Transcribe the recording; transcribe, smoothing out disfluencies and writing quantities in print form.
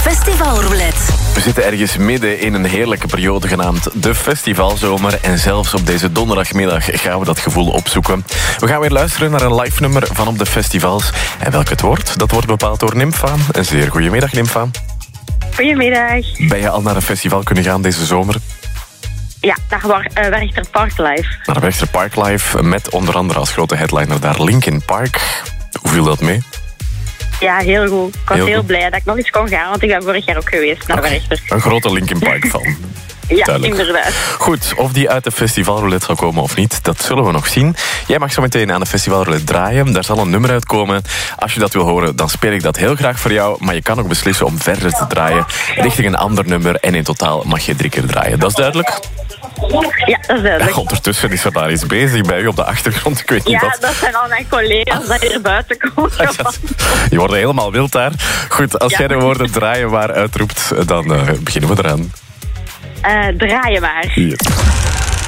Festivalroulette. We zitten ergens midden in een heerlijke periode genaamd de festivalzomer. En zelfs op deze donderdagmiddag gaan we dat gevoel opzoeken. We gaan weer luisteren naar een live nummer van op de festivals. En welk het wordt, dat wordt bepaald door Nympha. Een zeer goedemiddag, Nympha. Goedemiddag. Ben je al naar een festival kunnen gaan deze zomer? Ja, naar Werchter Park Live. Naar Werchter Park Live, met onder andere als grote headliner daar Linkin Park. Hoe viel dat mee? Ja, heel goed. Ik was heel blij dat ik nog eens kon gaan, want ik ben vorig jaar ook geweest naar Werchter. Een grote Linkin Park fan. Ja, duidelijk. Inderdaad. Goed, of die uit de festivalroulette zal komen of niet, dat zullen we nog zien. Jij mag zo meteen aan de festivalroulette draaien. Daar zal een nummer uitkomen. Als je dat wil horen, dan speel ik dat heel graag voor jou. Maar je kan ook beslissen om verder te draaien richting een ander nummer. En in totaal mag je 3 keer draaien. Dat is duidelijk? Ja, dat is duidelijk. Ja, ondertussen is er daar iets bezig bij u op de achtergrond. Ik weet niet Ja, wat. dat zijn al mijn collega's dat hier buiten komen. Je wordt helemaal wild daar. Goed, als jij de woorden draaien maar uitroept, dan beginnen we eraan. Draaien maar. Hier.